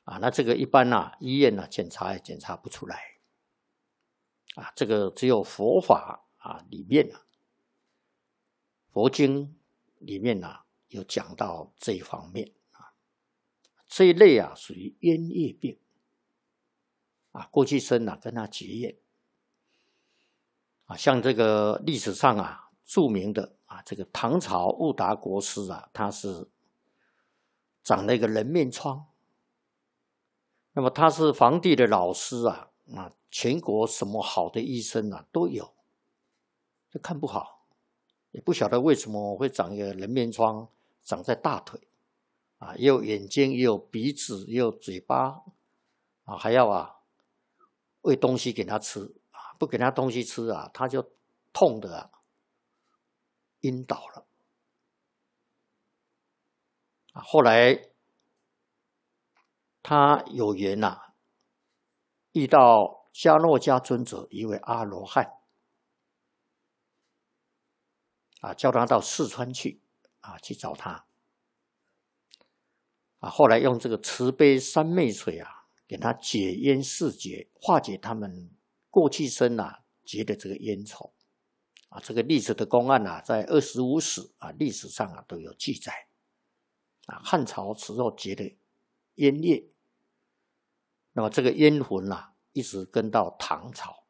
那这个一般医院检查也检查不出来这个只有佛法里面佛经里面有讲到这一方面这一类属于冤业病过去生跟他结怨像这个历史上著名的这个唐朝悟达国师他是长了一个人面疮，那么他是皇帝的老师全国什么好的医生都有，就看不好，也不晓得为什么会长一个人面疮，长在大腿也有眼睛，也有鼻子，也有嘴巴还要喂东西给他吃不给他东西吃他就痛的晕倒了后来他有缘遇到迦诺迦尊者一位阿罗汉叫他到四川去去找他后来用这个慈悲三昧水给他解冤释结，化解他们过去生结的这个冤仇这个历史的公案在25史历史上都有记载汉朝时候结的冤业，那么这个冤魂一直跟到唐朝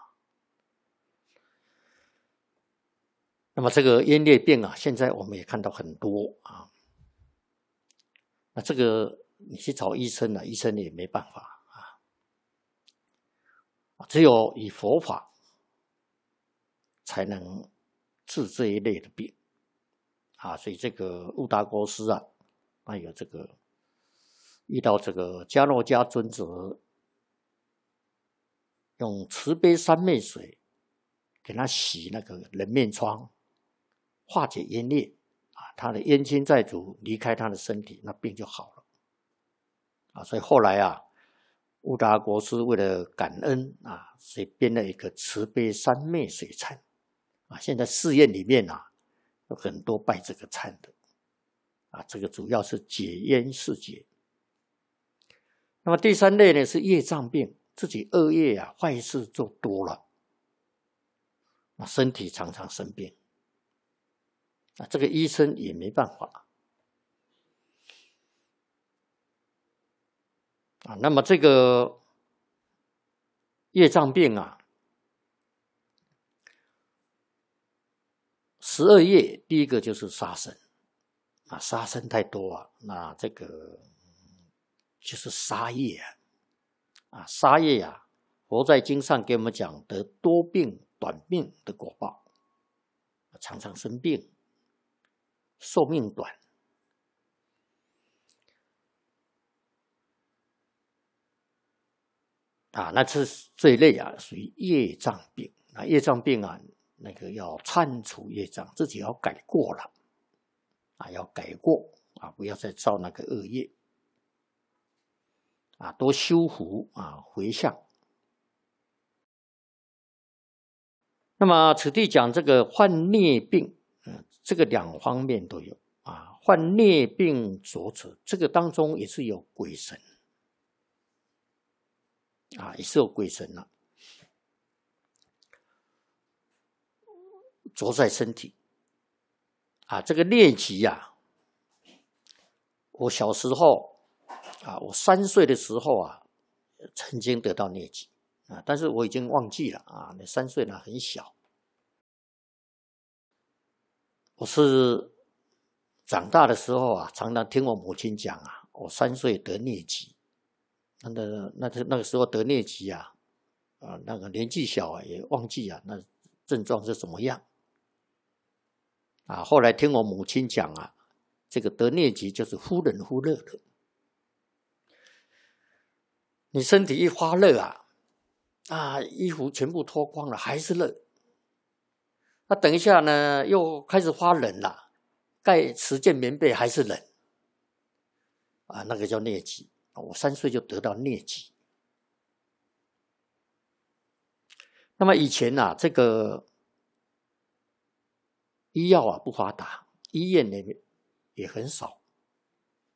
那么这个冤业病现在我们也看到很多那这个你去找医生医生也没办法只有以佛法才能治这一类的病所以这个悟达国师有这个遇到这个迦诺迦尊者，用慈悲三昧水给他洗那个人面疮，化解冤孽他的冤亲债主离开他的身体，那病就好了所以后来悟达国师为了感恩所以编了一个慈悲三昧水忏现在寺院里面有很多拜这个忏的这个主要是解冤释结。那么第三类呢是业障病，自己恶业坏事做多了身体常常生病这个医生也没办法那么这个业障病12业第一个就是杀生杀生太多那这个就是杀业杀业佛在经上给我们讲得多病短命的果报，常常生病，寿命短那这一类属于业障病业障病那个要忏除业障，自己要改过了要改过不要再造那个恶业多修福回向。那么此地讲这个患孽病这个两方面都有患孽病着者，这个当中也是有鬼神也是有鬼神着在身体这个疟疾我小时候我3岁的时候曾经得到疟疾但是我已经忘记了那3岁很小。我是长大的时候常常听我母亲讲我3岁得疟疾，那个时候得疟疾那个年纪小也忘记那症状是怎么样后来听我母亲讲这个得疟疾就是忽冷忽热的，你身体一发热衣服全部脱光了还是热，那等一下呢又开始发冷了，盖10件棉被还是冷那个叫疟疾我3岁就得到疟疾。那么以前这个医药不发达，医院也很少